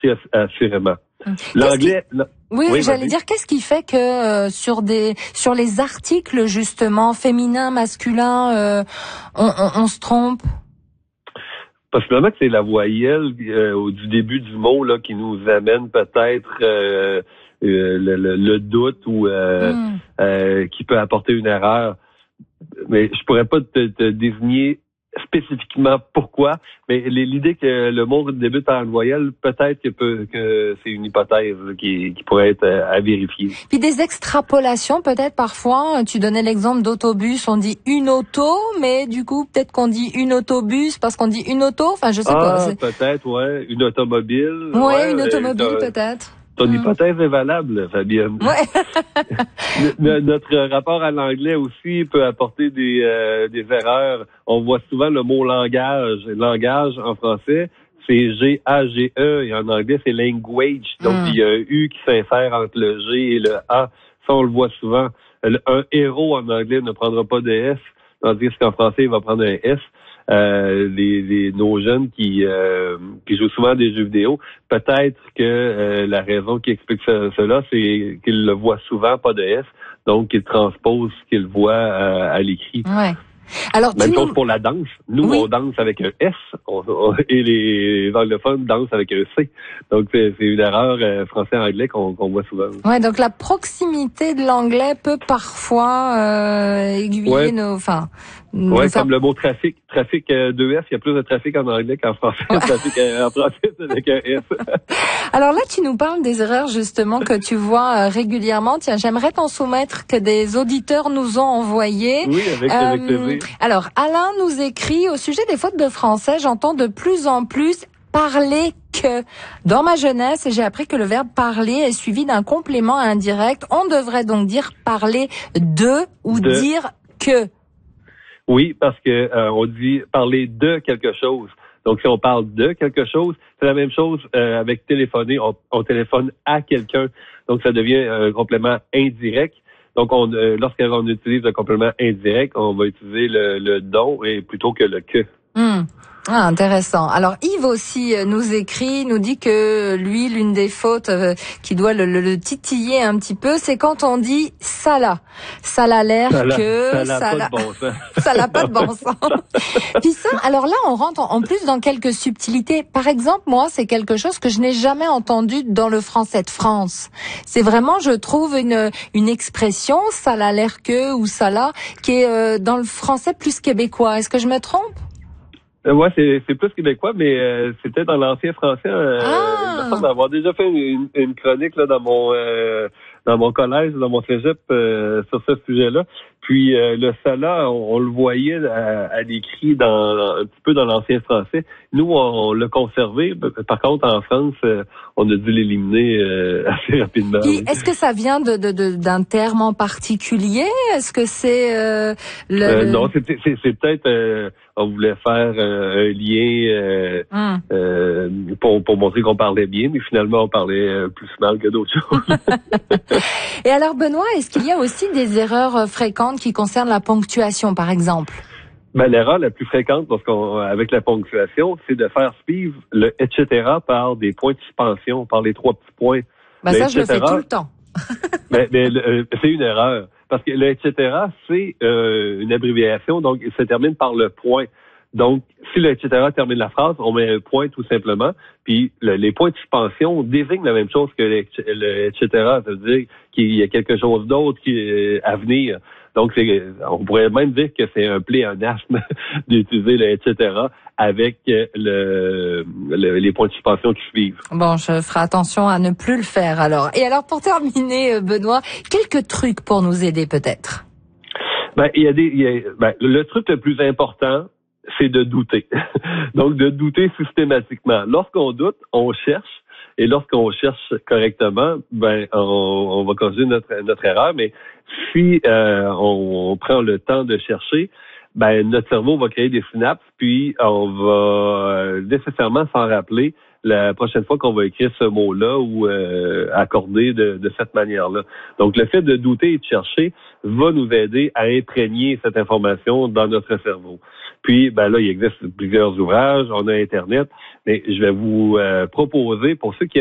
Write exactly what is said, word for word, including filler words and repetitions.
C'est assurément. L'anglais... Qui... Oui, oui, j'allais dire, qu'est-ce qui fait que euh, sur des sur les articles justement féminins, masculins, euh, on, on, on se trompe? Possiblement que c'est la voyelle euh, du début du mot là qui nous amène peut-être euh, euh, le, le, le doute ou euh, mm. euh, qui peut apporter une erreur. Mais je pourrais pas te, te désigner spécifiquement pourquoi, mais l'idée que le mot débute par une voyelle, peut-être que, peut, que c'est une hypothèse qui, qui pourrait être à vérifier. Puis des extrapolations, peut-être parfois, tu donnais l'exemple d'autobus, on dit une auto, mais du coup, peut-être qu'on dit une autobus parce qu'on dit une auto, enfin je sais ah, pas. peut-être, ouais, une automobile. Ouais, ouais une automobile euh, peut-être. Ton hum. hypothèse est valable, Fabienne. Ouais. Notre rapport à l'anglais aussi peut apporter des, euh, des erreurs. On voit souvent le mot langage. Langage en français, c'est G A G E et en anglais, c'est language. Donc, hum. il y a un U qui s'insère entre le G et le A. Ça, on le voit souvent. Un héros en anglais ne prendra pas de S, tandis qu'en français, il va prendre un S. Euh, les, les, nos jeunes qui, euh, qui jouent souvent à des jeux vidéo, peut-être que euh, la raison qui explique ce, cela, c'est qu'ils le voient souvent, pas de S, donc qu'ils transposent ce qu'ils voient à, à l'écrit. Ouais. Alors, Même chose nous... pour la danse. Nous, oui. on danse avec un S on, on, et les anglophones dansent avec un C. Donc, c'est, c'est une erreur euh, français-anglais qu'on, qu'on voit souvent. Ouais, donc la proximité de l'anglais peut parfois euh, aiguiller ouais. nos... Enfin, Oui, faire... comme le mot trafic. Trafic euh, deux S, il y a plus de trafic en anglais qu'en français. Ouais. Trafic euh, en français, c'est avec un S. Alors là, tu nous parles des erreurs justement que tu vois euh, régulièrement. Tiens, j'aimerais t'en soumettre que des auditeurs nous ont envoyés. Oui, avec, euh, avec plaisir. Alors, Alain nous écrit, au sujet des fautes de français, j'entends de plus en plus parler que. Dans ma jeunesse, j'ai appris que le verbe parler est suivi d'un complément indirect. On devrait donc dire parler de ou de... dire que. Oui, parce que euh, on dit parler de quelque chose. Donc, si on parle de quelque chose, c'est la même chose euh, avec téléphoner. On, on téléphone à quelqu'un. Donc, ça devient un complément indirect. Donc, on, euh, lorsqu'on utilise le complément indirect, on va utiliser le, le don et plutôt que le que. Mmh. Ah, intéressant. Alors Yves aussi nous écrit, nous dit que lui, l'une des fautes euh, qui doit le, le, le titiller un petit peu, c'est quand on dit ça là. Ça a l'air que ça n'a pas de bon sens. Ça n'a pas de bon sens. Puis ça, alors là, on rentre en, en plus dans quelques subtilités. Par exemple, moi, c'est quelque chose que je n'ai jamais entendu dans le français de France. C'est vraiment, je trouve, une une expression, ça a l'air que ou ça là, qui est euh, dans le français plus québécois. Est-ce que je me trompe? Euh, ouais, c'est, c'est plus québécois, mais euh, c'était dans l'ancien français. Euh, ah. Il me semble avoir déjà fait une, une chronique là dans mon euh, dans mon collège, dans mon cégep euh, sur ce sujet-là. Puis euh, le sala, on, on le voyait à, à l'écrit dans un petit peu dans l'ancien français. Nous, on, on l'a conservé. Par contre, en France, euh, on a dû l'éliminer euh, assez rapidement. Puis, oui. Est-ce que ça vient de, de, de d'un terme en particulier? Est-ce que c'est euh, le euh, Non, c'est, c'est, c'est peut-être euh, on voulait faire euh, un lien euh, hum. euh, pour, pour montrer qu'on parlait bien, mais finalement on parlait euh, plus mal que d'autres choses. Et alors Benoît, est-ce qu'il y a aussi des erreurs fréquentes qui concernent la ponctuation, par exemple? Ben, l'erreur la plus fréquente lorsqu'on, avec la ponctuation, c'est de faire suivre le et cetera par des points de suspension, par les trois petits points. Ben ça, je le fais tout le temps. mais, mais le, c'est une erreur. Parce que le et cetera, c'est euh, une abréviation, donc il se termine par le point. Donc, si le et cetera termine la phrase, on met un point tout simplement. Puis le, les points de suspension désignent la même chose que le, le et cetera. Ça veut dire qu'il y a quelque chose d'autre qui est à venir. Donc, c'est, on pourrait même dire que c'est un pléonasme d'utiliser le et cetera avec le, le, les points de suspension qui suivent. Bon, je ferai attention à ne plus le faire alors. Et alors, pour terminer, Benoît, quelques trucs pour nous aider peut-être. Ben, il y a des, il y a, ben, le truc le plus important, c'est de douter. Donc, de douter systématiquement. Lorsqu'on doute, on cherche. Et lorsqu'on cherche correctement, ben on, on va corriger notre, notre erreur. Mais si euh, on, on prend le temps de chercher, ben notre cerveau va créer des synapses, puis on va nécessairement s'en rappeler la prochaine fois qu'on va écrire ce mot-là ou euh, accorder de, de cette manière-là. Donc, le fait de douter et de chercher va nous aider à imprégner cette information dans notre cerveau. Puis, ben là, il existe plusieurs ouvrages, on a Internet, mais je vais vous euh, proposer, pour ceux qui